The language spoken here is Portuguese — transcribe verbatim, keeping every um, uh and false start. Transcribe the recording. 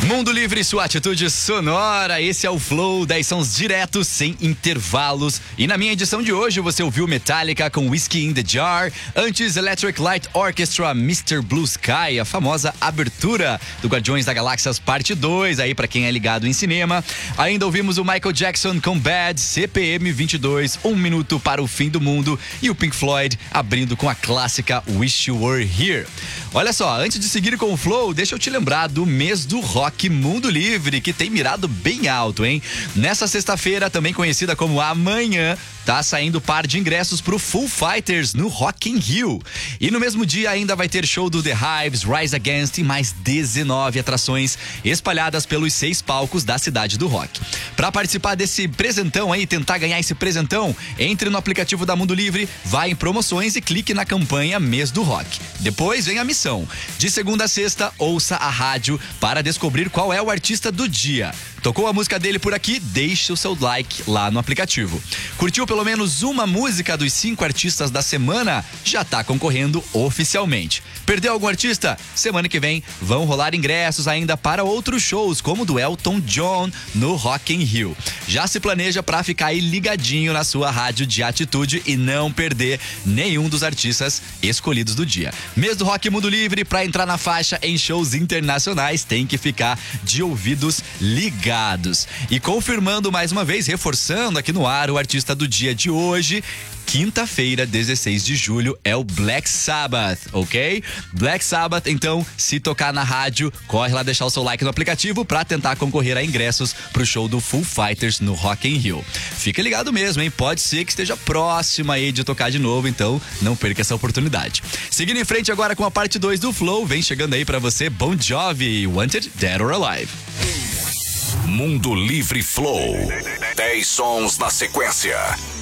Mundo Livre, sua atitude sonora. Esse é o Flow, dez sons diretos, sem intervalos. E na minha edição de hoje você ouviu Metallica com Whiskey in the Jar. Antes, Electric Light Orchestra, mister Blue Sky, a famosa abertura do Guardiões da Galáxias Parte dois, aí pra quem é ligado em cinema. Ainda ouvimos o Michael Jackson com Bad, C P M vinte e dois, Um Minuto para o Fim do Mundo. E o Pink Floyd abrindo com a clássica Wish You Were Here. Olha só, antes de seguir com o Flow, deixa eu te lembrar do mês do rock Mundo Livre, que tem mirado bem alto, hein? Nessa sexta-feira, também conhecida como Amanhã, tá saindo par de ingressos pro Foo Fighters no Rock in Rio. E no mesmo dia ainda vai ter show do The Hives, Rise Against e mais dezenove atrações espalhadas pelos seis palcos da cidade do rock. Para participar desse presentão aí, tentar ganhar esse presentão, entre no aplicativo da Mundo Livre, vá em promoções e clique na campanha Mês do Rock. Depois vem a missão. De segunda a sexta, ouça a rádio para descobrir qual é o artista do dia. Tocou a música dele por aqui? Deixe o seu like lá no aplicativo. Curtiu pelo menos uma música dos cinco artistas da semana? Já tá concorrendo oficialmente. Perdeu algum artista? Semana que vem vão rolar ingressos ainda para outros shows, como o do Elton John no Rock in Rio. Já se planeja para ficar aí ligadinho na sua rádio de atitude e não perder nenhum dos artistas escolhidos do dia. Mês do Rock Mundo Livre, para entrar na faixa em shows internacionais, tem que ficar de ouvidos ligados. E confirmando mais uma vez, reforçando aqui no ar o artista do dia de hoje, quinta-feira, dezesseis de julho, é o Black Sabbath, ok? Black Sabbath, então, se tocar na rádio, corre lá deixar o seu like no aplicativo pra tentar concorrer a ingressos pro show do Foo Fighters no Rock in Rio. Fica ligado mesmo, hein? Pode ser que esteja próximo aí de tocar de novo, então não perca essa oportunidade. Seguindo em frente agora com a parte dois do Flow, vem chegando aí pra você Bon Jovi, Wanted, Dead or Alive. Mundo Livre Flow. dez sons na sequência.